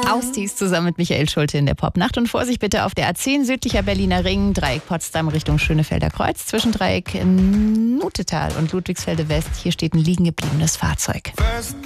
Austies zusammen mit Michael Schulte in der Popnacht. Und Vorsicht bitte auf der A10 südlicher Berliner Ring, Dreieck Potsdam Richtung Schönefelder Kreuz, zwischen Dreieck Nutetal und Ludwigsfelde West. Hier steht ein liegen gebliebenes Fahrzeug.